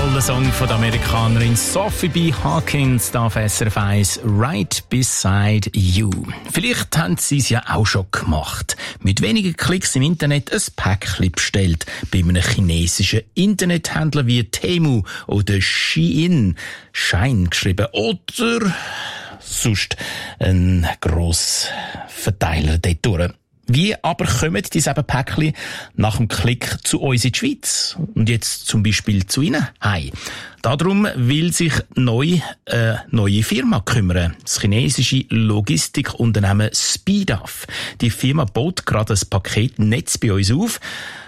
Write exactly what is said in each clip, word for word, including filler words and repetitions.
toller Song von der Amerikanerin Sophie B. Hawkins, da auf S R F eins, Right Beside You. Vielleicht haben Sie es ja auch schon gemacht. Mit wenigen Klicks im Internet ein Päckchen bestellt. Bei einem chinesischen Internethändler wie Temu oder Shein, Schein geschrieben, oder sonst ein grosser Verteiler dort durch. Wie aber kommen diese Päckchen nach dem Klick zu uns in die Schweiz? Und jetzt zum Beispiel zu Ihnen heim. Darum will sich neu eine neue Firma kümmern. Das chinesische Logistikunternehmen Speedup. Die Firma baut gerade ein Paketnetz bei uns auf.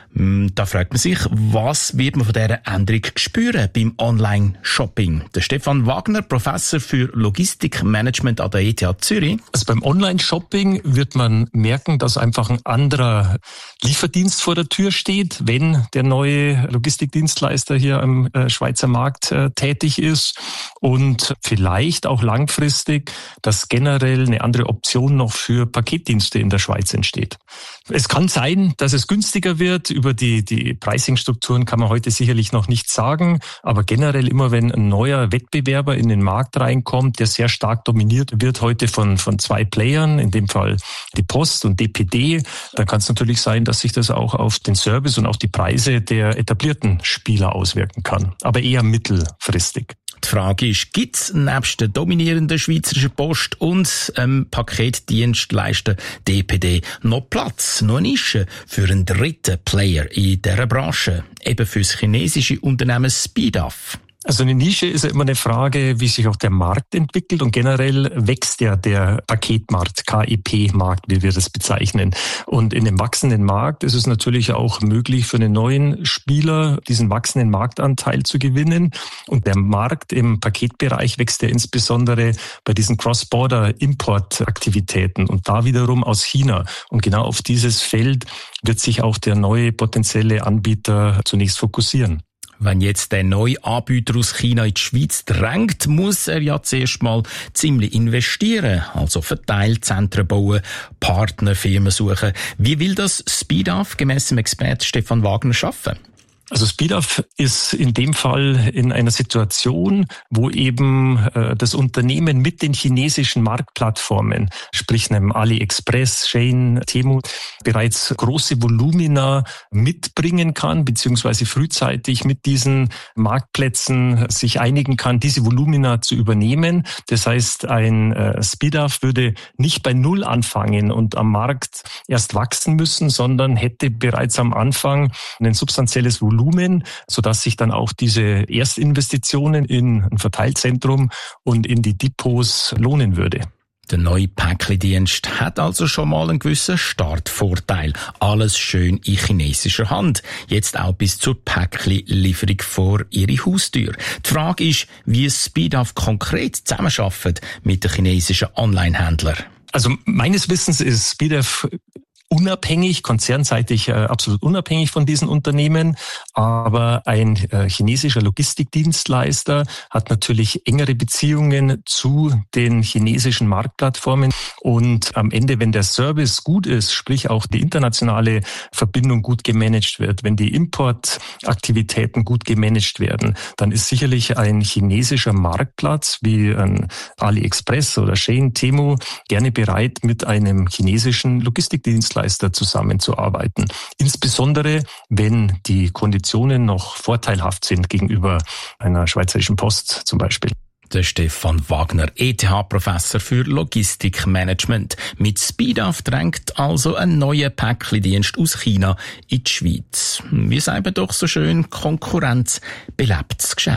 Da fragt man sich, was wird man von dieser Änderung spüren beim Online-Shopping? Der Stefan Wagner, Professor für Logistikmanagement an der E T H Zürich. Also beim Online-Shopping wird man merken, dass einfach ein anderer Lieferdienst vor der Tür steht, wenn der neue Logistikdienstleister hier am äh, Schweizer Markt äh, tätig ist, und vielleicht auch langfristig, dass generell eine andere Option noch für Paketdienste in der Schweiz entsteht. Es kann sein, dass es günstiger wird. Über die, die Pricing-Strukturen kann man heute sicherlich noch nichts sagen. Aber generell immer, wenn ein neuer Wettbewerber in den Markt reinkommt, der sehr stark dominiert wird heute von, von zwei Playern, in dem Fall die Post und D P D, dann kann es natürlich sein, dass sich das auch auf den Service und auf die Preise der etablierten Spieler auswirken kann. Aber eher mittelfristig. Die Frage ist, gibt es nebst der dominierenden Schweizerischen Post und ähm, Paketdienstleister D P D noch Platz, noch eine Nische für einen dritten Player in dieser Branche, eben für das chinesische Unternehmen Speedup? Also eine Nische ist ja immer eine Frage, wie sich auch der Markt entwickelt, und generell wächst ja der Paketmarkt, K I P-Markt, wie wir das bezeichnen. Und in dem wachsenden Markt ist es natürlich auch möglich für einen neuen Spieler, diesen wachsenden Marktanteil zu gewinnen. Und der Markt im Paketbereich wächst ja insbesondere bei diesen Cross-Border-Import-Aktivitäten und da wiederum aus China. Und genau auf dieses Feld wird sich auch der neue potenzielle Anbieter zunächst fokussieren. Wenn jetzt der neue Anbieter aus China in die Schweiz drängt, muss er ja zuerst mal ziemlich investieren. Also Verteilzentren bauen, Partnerfirmen suchen. Wie will das Speedup gemäss dem Experten Stefan Wagner schaffen? Also Speedup ist in dem Fall in einer Situation, wo eben äh, das Unternehmen mit den chinesischen Marktplattformen, sprich einem AliExpress, Shein, Temu, bereits große Volumina mitbringen kann, beziehungsweise frühzeitig mit diesen Marktplätzen sich einigen kann, diese Volumina zu übernehmen. Das heißt, ein äh, Speedup würde nicht bei Null anfangen und am Markt erst wachsen müssen, sondern hätte bereits am Anfang ein substanzielles Volumen, sodass sich dann auch diese Erstinvestitionen in ein Verteilzentrum und in die Depots lohnen würde. Der neue Päckchendienst hat also schon mal einen gewissen Startvorteil. Alles schön in chinesischer Hand. Jetzt auch bis zur Päckchenlieferung vor Ihre Haustür. Die Frage ist, wie Speedup konkret zusammenarbeitet mit den chinesischen Online-Händlern. Also meines Wissens ist Speedup unabhängig, konzernseitig äh, absolut unabhängig von diesen Unternehmen. Aber ein äh, chinesischer Logistikdienstleister hat natürlich engere Beziehungen zu den chinesischen Marktplattformen. Und am Ende, wenn der Service gut ist, sprich auch die internationale Verbindung gut gemanagt wird, wenn die Importaktivitäten gut gemanagt werden, dann ist sicherlich ein chinesischer Marktplatz wie ein AliExpress oder Shein, Temu gerne bereit, mit einem chinesischen Logistikdienstleister zusammenzuarbeiten. Insbesondere, wenn die Konditionen noch vorteilhaft sind gegenüber einer schweizerischen Post zum Beispiel. Der Stefan Wagner, E T H-Professor für Logistikmanagement. Mit Speedup drängt also ein neuer Päckchendienst aus China in die Schweiz. Wir sagen doch so schön, Konkurrenz belebt das Geschäft.